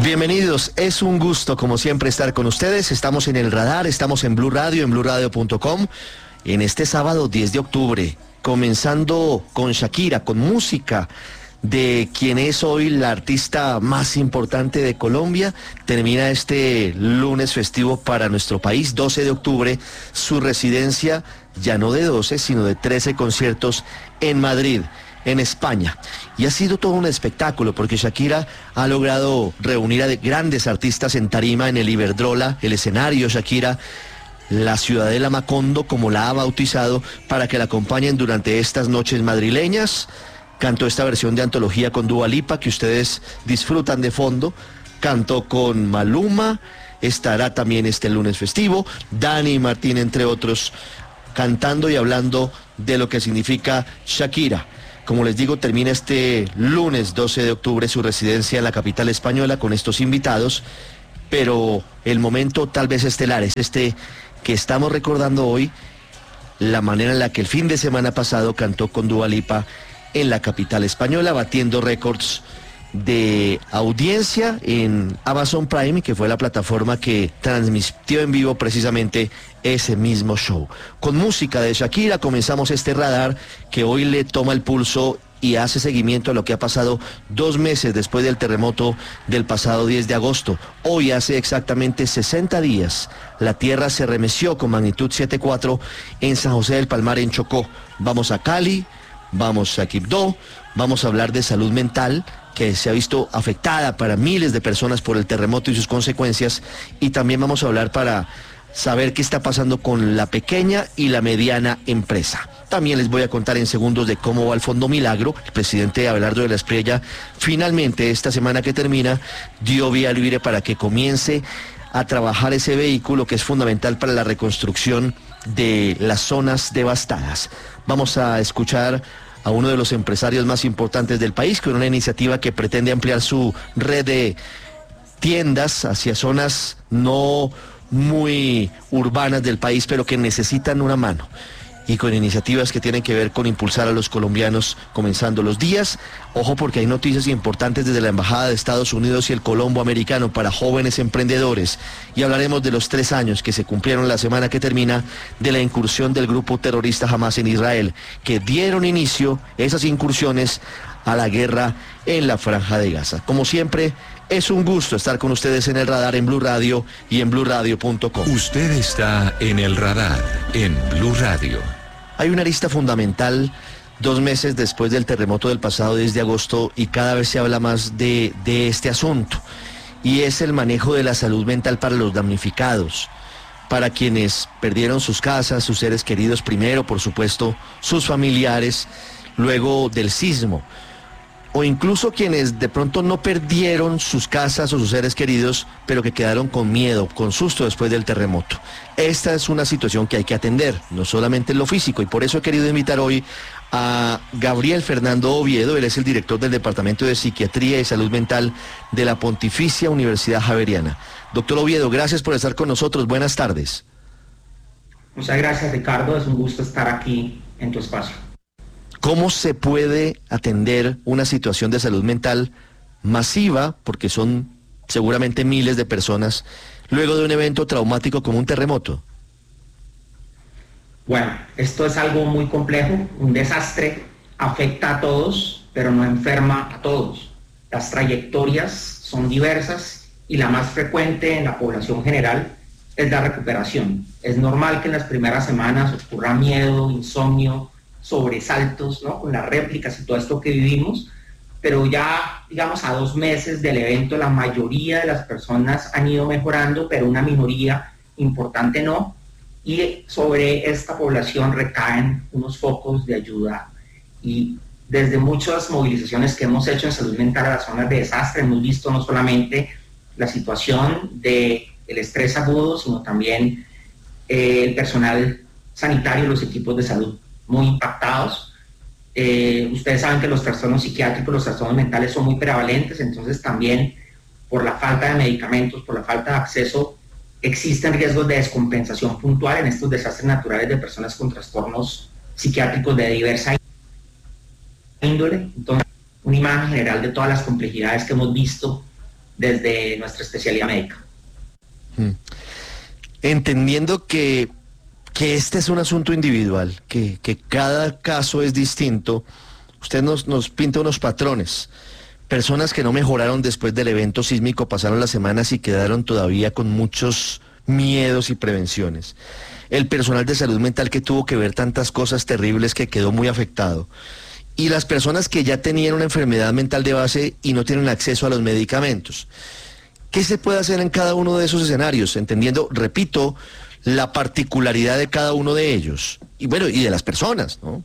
Bienvenidos, es un gusto como siempre estar con ustedes. Estamos en el radar, estamos en Blue Radio, en bluradio.com, en este sábado 10 de octubre, comenzando con Shakira, con música de quien es hoy la artista más importante de Colombia. Termina este lunes festivo para nuestro país, 12 de octubre, su residencia ya no de 12, sino de 13 conciertos en Madrid, en España. Y ha sido todo un espectáculo porque Shakira ha logrado reunir a grandes artistas en tarima en el Iberdrola, el escenario Shakira, la Ciudadela Macondo, como la ha bautizado, para que la acompañen durante estas noches madrileñas. Cantó esta versión de antología con Dua Lipa que ustedes disfrutan de fondo. Cantó con Maluma, estará también este lunes festivo, Dani Martín, entre otros, cantando y hablando de lo que significa Shakira. Como les digo, termina este lunes 12 de octubre su residencia en la capital española con estos invitados, pero el momento tal vez estelar es este que estamos recordando hoy, la manera en la que el fin de semana pasado cantó con Dua Lipa en la capital española, batiendo récords de audiencia en Amazon Prime, que fue la plataforma que transmitió en vivo precisamente ese mismo show. Con música de Shakira comenzamos este radar que hoy le toma el pulso y hace seguimiento a lo que ha pasado 2 meses después del terremoto del pasado 10 de agosto. Hoy hace exactamente 60 días, la tierra se remeció con magnitud 7.4 en San José del Palmar, en Chocó. Vamos a Cali, vamos a Quibdó, vamos a hablar de salud mental, que se ha visto afectada para miles de personas por el terremoto y sus consecuencias, y también vamos a hablar para saber qué está pasando con la pequeña y la mediana empresa. También les voy a contar en segundos de cómo va el Fondo Milagro. El presidente Abelardo de la Espriella finalmente esta semana que termina dio vía libre para que comience a trabajar ese vehículo que es fundamental para la reconstrucción de las zonas devastadas. Vamos a escuchar a uno de los empresarios más importantes del país con una iniciativa que pretende ampliar su red de tiendas hacia zonas no muy urbanas del país, pero que necesitan una mano, y con iniciativas que tienen que ver con impulsar a los colombianos comenzando los días. Ojo, porque hay noticias importantes desde la Embajada de Estados Unidos y el Colombo Americano para jóvenes emprendedores, y hablaremos de los 3 años que se cumplieron la semana que termina de la incursión del grupo terrorista Hamas en Israel, que dieron inicio esas incursiones a la guerra en la Franja de Gaza. Como siempre, es un gusto estar con ustedes en el radar, en Blue Radio y en bluradio.com. Usted está en el radar en Blue Radio. Hay una arista fundamental 2 meses después del terremoto del pasado 10 de agosto y cada vez se habla más de este asunto, y es el manejo de la salud mental para los damnificados, para quienes perdieron sus casas, sus seres queridos primero, por supuesto, sus familiares, luego del sismo, o incluso quienes de pronto no perdieron sus casas o sus seres queridos, pero que quedaron con miedo, con susto después del terremoto. Esta es una situación que hay que atender, no solamente en lo físico, y por eso he querido invitar hoy a Gabriel Fernando Oviedo. Él es el director del Departamento de Psiquiatría y Salud Mental de la Pontificia Universidad Javeriana. Doctor Oviedo, gracias por estar con nosotros. Buenas tardes. Muchas gracias, Ricardo. Es un gusto estar aquí en tu espacio. ¿Cómo se puede atender una situación de salud mental masiva, porque son seguramente miles de personas, luego de un evento traumático como un terremoto? Bueno, esto es algo muy complejo. Un desastre afecta a todos, pero no enferma a todos. Las trayectorias son diversas y la más frecuente en la población general es la recuperación. Es normal que en las primeras semanas ocurra miedo, insomnio, sobresaltos, ¿no?, con las réplicas y todo esto que vivimos, pero ya, digamos, a 2 meses del evento, la mayoría de las personas han ido mejorando, pero una minoría importante no, y sobre esta población recaen unos focos de ayuda. Y desde muchas movilizaciones que hemos hecho en salud mental a las zonas de desastre, hemos visto no solamente la situación del estrés agudo, sino también el personal sanitario y los equipos de salud muy impactados. Ustedes saben que los trastornos psiquiátricos, los trastornos mentales son muy prevalentes, entonces también por la falta de medicamentos, por la falta de acceso, existen riesgos de descompensación puntual en estos desastres naturales de personas con trastornos psiquiátricos de diversa índole. Entonces, una imagen general de todas las complejidades que hemos visto desde nuestra especialidad médica. Entendiendo que este es un asunto individual, que cada caso es distinto, usted nos pinta unos patrones. Personas que no mejoraron después del evento sísmico, pasaron las semanas y quedaron todavía con muchos miedos y prevenciones. El personal de salud mental que tuvo que ver tantas cosas terribles que quedó muy afectado. Y las personas que ya tenían una enfermedad mental de base y no tienen acceso a los medicamentos. ¿Qué se puede hacer en cada uno de esos escenarios? Entendiendo, repito, la particularidad de cada uno de ellos. Y bueno, y de las personas, ¿no?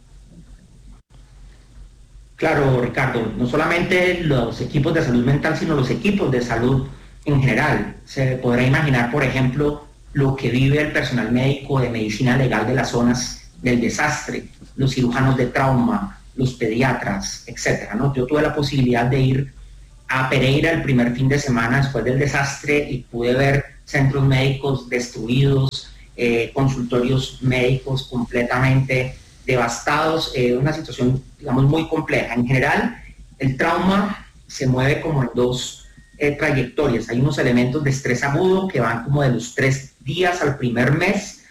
Claro, Ricardo, no solamente los equipos de salud mental, sino los equipos de salud en general. Se podrá imaginar, por ejemplo, lo que vive el personal médico de medicina legal de las zonas del desastre, los cirujanos de trauma, los pediatras, etcétera, ¿no? Yo tuve la posibilidad de ir a Pereira el primer fin de semana después del desastre y pude ver centros médicos destruidos, consultorios médicos completamente devastados, una situación, digamos, muy compleja. En general, el trauma se mueve como en dos trayectorias. Hay unos elementos de estrés agudo que van como de los 3 días al primer mes